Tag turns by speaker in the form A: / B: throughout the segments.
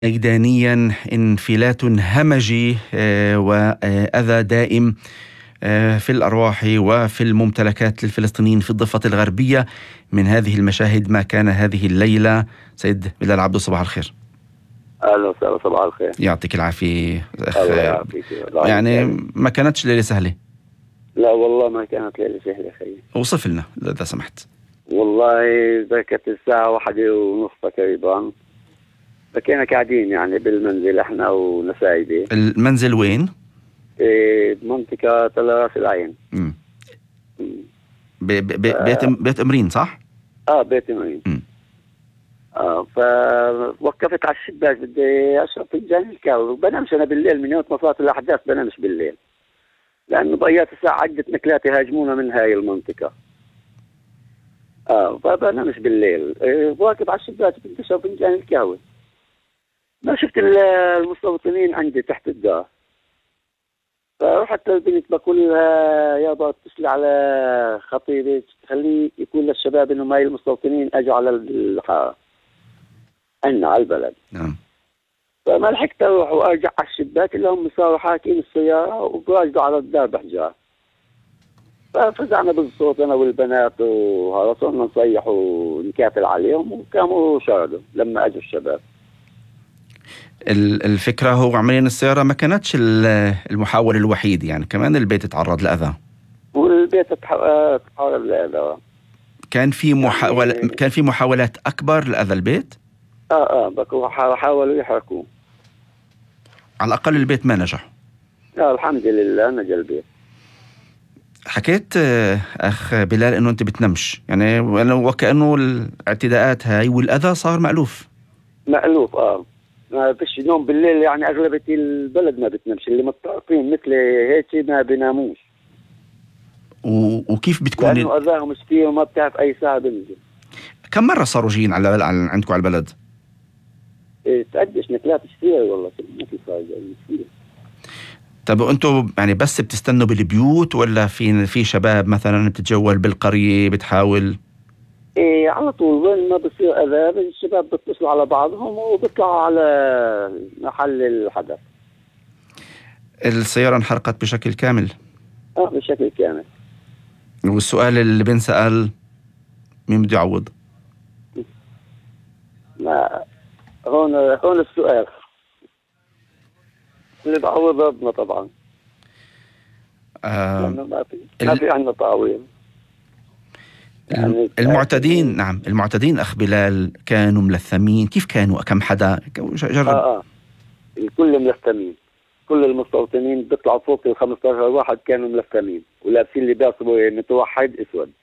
A: ميدانيا انفلات همجي وأذى دائم في الأرواح وفي الممتلكات للفلسطينيين في الضفة الغربية. من هذه المشاهد ما كان هذه الليلة. سيد بلال عبدو، صباح الخير.
B: أهلا وسهلا، صباح الخير.
A: يعطيك العافية.
B: الله يعافيك.
A: يعني ما كانتش ليلة سهلة.
B: لا والله ما كانت ليلة سهلة خيي.
A: وصف لنا إذا سمحت.
B: والله ذاك الساعة 1:30 تقريبا، فكنا قاعدين يعني بالمنزل احنا ونسايبي.
A: المنزل وين؟
B: بمنطقة تل راس العين.
A: بيت أمرين صح؟
B: بيت أمرين. فوقفت على الشباك بدي أشرب فنجان القهوة. بنامش أنا بالليل، من يوم ما صارت الأحداث بنامش بالليل، لأنه ضيعت الساعة عدة نكلات يهاجمونا من هاي المنطقة. فبنامش بالليل. واقف على الشباك بدي أشرب فنجان القهوة، ما شفت المستوطنين عندي تحت الدار. فرحت للبنت بقول لها يابا اتصل على خطيبك خليه يقول للشباب انه هاي المستوطنين اجوا على الحاره عنا على البلد.
A: نعم.
B: فما لحقت اروح وارجع على الشباك الا هم صاروا حاكين السياره وبراجعوا على الدار بحجار. ففزعنا بالصوت انا والبنات وصرنا نصيح ونكاتل عليهم وقاموا شردوا لما اجوا الشباب.
A: الفكرة هو عمليا السيارة ما كانتش المحاول الوحيد، يعني كمان البيت تعرض لأذى.
B: والبيت تعرض لأذى.
A: كان في محاولات أكبر لأذى البيت؟
B: بكوا حاولوا يحركوه.
A: على الأقل البيت ما نجح.
B: الحمد لله نجا البيت.
A: حكيت أخ بلال إنه أنت بتنامش، يعني وكأنه الاعتداءات هاي والأذى صار مألوف.
B: ما فيش نوم بالليل، يعني أغلبية البلد ما بتنامش، اللي متطرفين مثل هيك ما بيناموش.
A: وكيف بتكون؟
B: لأنه أذاهم كثير وما بتعرف أي ساعة بنزل.
A: كم مرة صاروا جايين عندكم على البلد؟
B: تقدش نكلات كثير والله، مثل صار كثير.
A: طب أنتوا يعني بس بتستنوا بالبيوت ولا في شباب مثلا بتتجول بالقرية بتحاول؟
B: على طول وين ما بصير أذى الشباب بيتصلوا على بعضهم وبيطلعوا على محل الحدث.
A: السيارة انحرقت بشكل كامل؟
B: بشكل كامل.
A: والسؤال اللي بنسأل، مين بده يعوض؟
B: ما هون السؤال اللي بعوض ربنا طبعا. لأنه ما في عندنا تعويض.
A: يعني المعتدين، نعم المعتدين أخ بلال كانوا ملثمين. كيف كانوا؟ كم حدا جرب؟
B: الكل ملثمين، كل المستوطنين بيطلعوا فوق 15 واحد كانوا ملثمين ولابسين لباس متوحد اسود.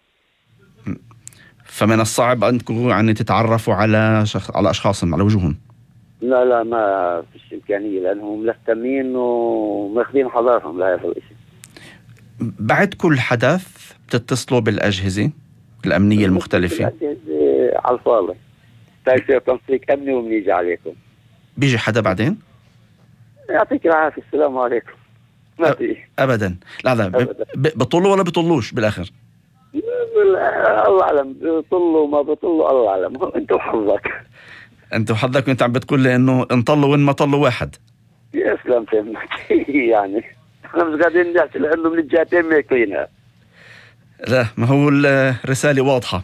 A: فمن الصعب أنكم يعني تتعرفوا على أشخاصهم على وجوههم؟
B: لا ما فيش إمكانية، لأنهم ملثمين وماخذين حذرهم لهذا الشيء.
A: بعد كل حدث بتتصلوا بالأجهزة الأمنية المختلفة؟
B: على الفاضي، تايسير تنسيق أمني وبنيجي عليكم.
A: بيجي حدا بعدين؟
B: يعطيك العافية، السلام عليكم. ما في
A: أبدا. لا بطلوا ولا بطلوش بالآخر؟
B: الله أعلم، بطلوا ما بطلوا الله أعلم. أنت
A: وحظك وأنت عم بتقول لي إنه انطلوا وين ما طلوا واحد.
B: يا سلام فهمك. يعني احنا مش قاعدين نحكي لأنه من الجهتين ماكلينها.
A: لا، ما هو الرسالة واضحة،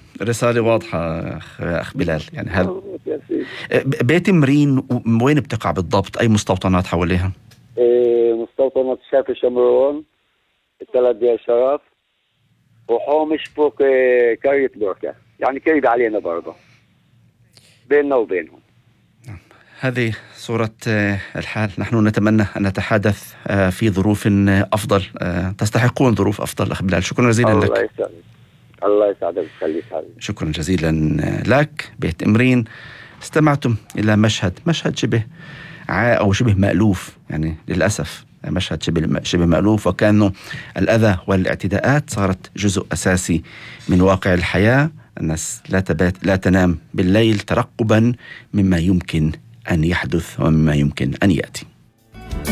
A: أخ بلال. يعني هل بيت أمرين وين بتقع بالضبط؟ أي مستوطنات حواليها؟
B: مستوطنة شافي شمرون، الثلاث ديال شرف، وحومش فوق قرية بركة، يعني قريب علينا برضه بيننا وبينهم.
A: هذه صورة الحال. نحن نتمنى أن نتحدث في ظروف أفضل. تستحقون ظروف أفضل أخ بلال. شكرا جزيلا لك.
B: الله يسعدك. الله يسعدك ويخليك.
A: شكرا جزيلا لك. بيت أمرين. استمعتم إلى مشهد شبه مألوف، يعني للأسف مشهد شبه مألوف، وكأنه الأذى والاعتداءات صارت جزء أساسي من واقع الحياة. الناس لا تنام بالليل ترقبا مما يمكن أن يحدث ومما يمكن أن يأتي.